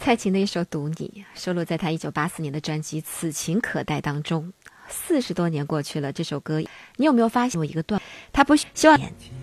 蔡琴的一首《读你》收录在她1984年的专辑《此情可待》当中。40多年过去了，这首歌你有没有发现有一个段，他不希望